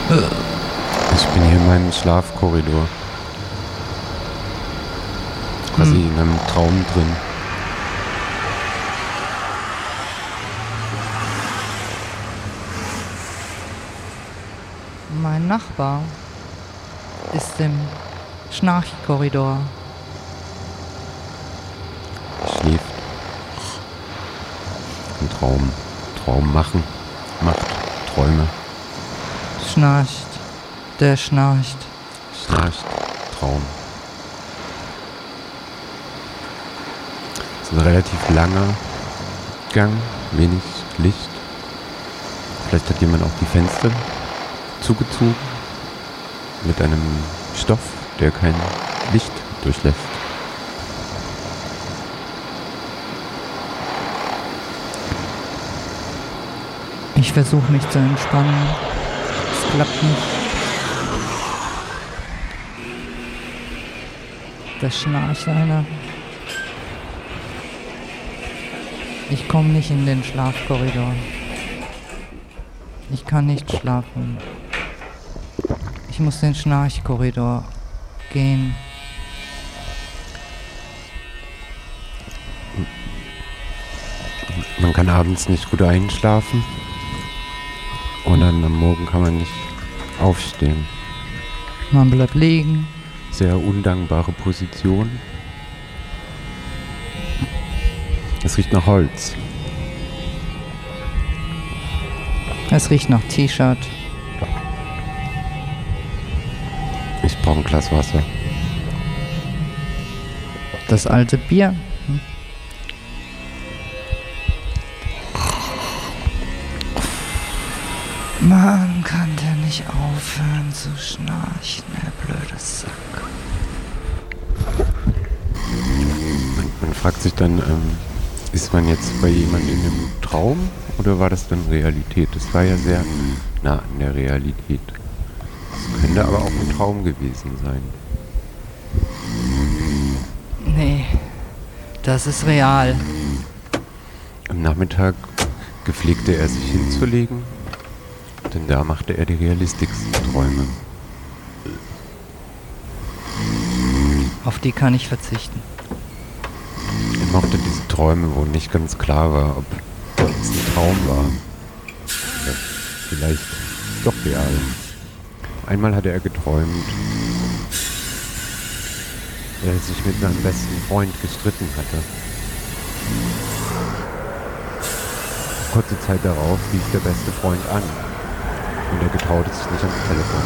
Ich bin hier in meinem Schlafkorridor. Quasi in einem Traum drin. Mein Nachbar ist im Schnarchkorridor. Schläft. Ein Traum. Traum machen. Macht Träume. Schnarcht. Der schnarcht. Schnarcht. Traum. Es ist ein relativ langer Gang. Wenig Licht. Vielleicht hat jemand auch die Fenster zugezogen. Mit einem Stoff, der kein Licht durchlässt. Ich versuche mich zu entspannen. Es klappt nicht. Da schnarcht einer. Ich komme nicht in den Schlafkorridor. Ich kann nicht schlafen. Ich muss den Schnarchkorridor gehen. Man kann abends nicht gut einschlafen. Und dann am Morgen kann man nicht aufstehen. Man bleibt liegen. Sehr undankbare Position. Es riecht nach Holz. Es riecht nach T-Shirt. Ich brauche ein Glas Wasser. Das alte Bier. Man kann der nicht aufhören zu schnarchen, der blöde Sack. Man fragt sich dann, ist man jetzt bei jemandem in einem Traum oder war das dann Realität? Das war ja sehr nah an der Realität. Das könnte aber auch ein Traum gewesen sein. Nee, das ist real. Am Nachmittag gepflegte er sich hinzulegen, denn da machte er die realistischsten Träume. Auf die kann ich verzichten. Er mochte diese Träume, wo nicht ganz klar war, ob es ein Traum war. Oder vielleicht doch real. Einmal hatte er geträumt, er sich mit seinem besten Freund gestritten hatte. Kurze Zeit darauf rief der beste Freund an und er getraute sich nicht ans Telefon